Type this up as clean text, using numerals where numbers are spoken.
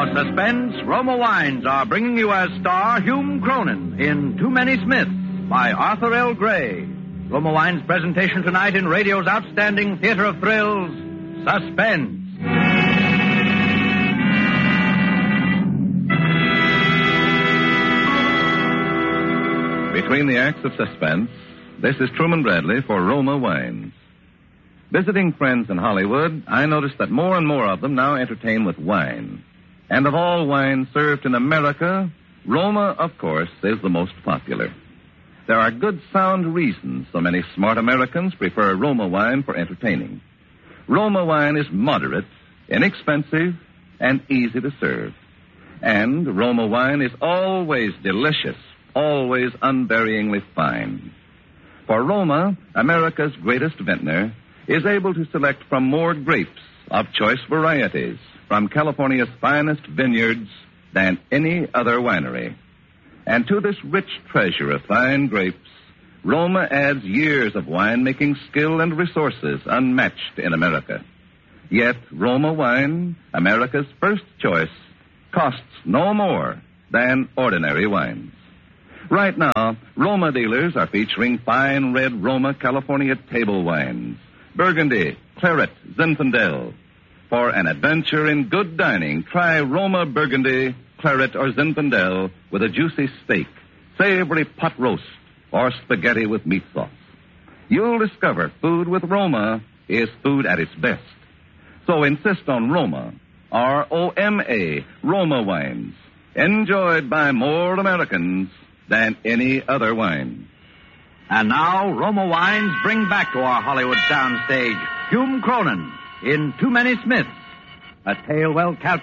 For Suspense, Roma Wines are bringing you as star Hume Cronin in Too Many Smiths by Arthur L. Gray. Roma Wines' presentation tonight in radio's outstanding theater of thrills, Suspense. Between the acts of suspense, this is Truman Bradley for Roma Wines. Visiting friends in Hollywood, I noticed that more and more of them now entertain with wine. And of all wines served in America, Roma, of course, is the most popular. There are good sound reasons so many smart Americans prefer Roma wine for entertaining. Roma wine is moderate, inexpensive, and easy to serve. And Roma wine is always delicious, always unvaryingly fine. For Roma, America's greatest vintner, is able to select from more grapes of choice varieties from California's finest vineyards than any other winery. And to this rich treasure of fine grapes, Roma adds years of winemaking skill and resources unmatched in America. Yet Roma wine, America's first choice, costs no more than ordinary wines. Right now, Roma dealers are featuring fine red Roma California table wines, Burgundy, Claret, Zinfandel. For an adventure in good dining, try Roma Burgundy, Claret, or Zinfandel with a juicy steak, savory pot roast, or spaghetti with meat sauce. You'll discover food with Roma is food at its best. So insist on Roma, R-O-M-A, Roma wines, enjoyed by more Americans than any other wine. And now, Roma Wines bring back to our Hollywood soundstage Hume Cronin in Too Many Smiths, a tale well calculated